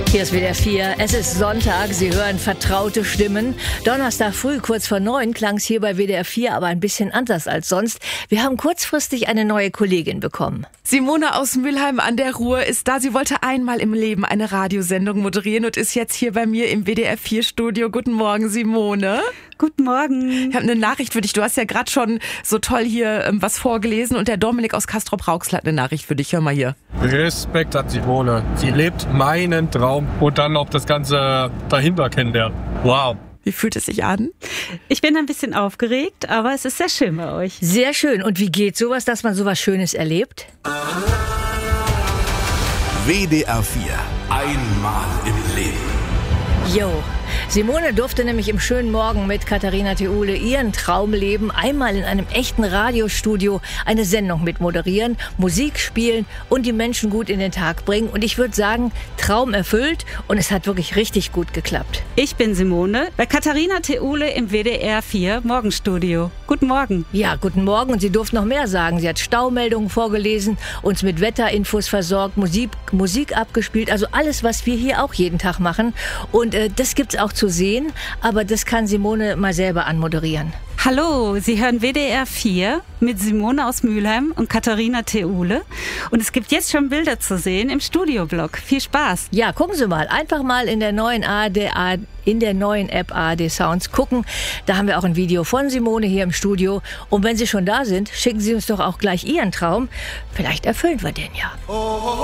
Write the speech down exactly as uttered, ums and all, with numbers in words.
Hier ist W D R vier. Es ist Sonntag. Sie hören vertraute Stimmen. Donnerstag früh, kurz vor neun, klang es hier bei W D R vier aber ein bisschen anders als sonst. Wir haben kurzfristig eine neue Kollegin bekommen. Simone aus Mülheim an der Ruhr ist da. Sie wollte einmal im Leben eine Radiosendung moderieren und ist jetzt hier bei mir im W D R vier Studio. Guten Morgen, Simone. Guten Morgen. Ich habe eine Nachricht für dich. Du hast ja gerade schon so toll hier ähm, was vorgelesen und der Dominik aus Castrop-Rauxel hat eine Nachricht für dich. Hör mal hier. Respekt hat Simone. Sie lebt meinen Traum und dann noch das Ganze dahinter kennenlernen. Wow. Wie fühlt es sich an? Ich bin ein bisschen aufgeregt, aber es ist sehr schön bei euch. Sehr schön. Und wie geht sowas, dass man sowas Schönes erlebt? W D R vier. Einmal im Leben. Jo. Simone durfte nämlich im schönen Morgen mit Katharina Theule ihren Traum leben, einmal in einem echten Radiostudio eine Sendung mit moderieren, Musik spielen und die Menschen gut in den Tag bringen. Und ich würde sagen, Traum erfüllt und es hat wirklich richtig gut geklappt. Ich bin Simone bei Katharina Theule im W D R vier Morgenstudio. Guten Morgen. Ja, guten Morgen und sie durfte noch mehr sagen. Sie hat Staumeldungen vorgelesen, uns mit Wetterinfos versorgt, Musik, Musik abgespielt, also alles, was wir hier auch jeden Tag machen. Und äh, das gibt's auch zu sehen, aber das kann Simone mal selber anmoderieren. Hallo, Sie hören W D R vier mit Simone aus Mülheim und Katharina Theule. Und es gibt jetzt schon Bilder zu sehen im Studioblog. Viel Spaß. Ja, gucken Sie mal. Einfach mal in der neuen A R D, in der neuen App A R D Sounds gucken. Da haben wir auch ein Video von Simone hier im Studio. Und wenn Sie schon da sind, schicken Sie uns doch auch gleich Ihren Traum. Vielleicht erfüllen wir den ja.